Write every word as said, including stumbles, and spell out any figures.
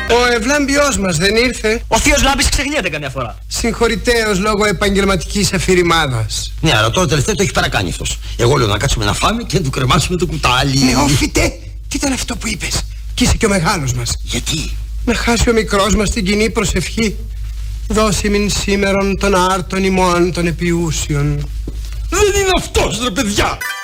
Ο ευλάμπιος μας δεν ήρθε. Ο θείος Λάμπης ξεχνιέται καμιά φορά. Συγχωρητέως λόγω επαγγελματικής αφηρημάδας. Ναι, αλλά τώρα τελευταία το έχει παρακάνει αυτός. Εγώ λέω να κάτσουμε να φάμε και να του κρεμάσουμε το κουτάλι. Νεόφιτε, τι ήταν αυτό που είπες? Κι είσαι και ο μεγάλος μας. Γιατί? Να χάσει ο μικρός μας την κοινή προσευχή. Δώσει μην σήμερον των άρτων ημών των επιούσιων. Δεν είναι αυτός ρε παιδιά.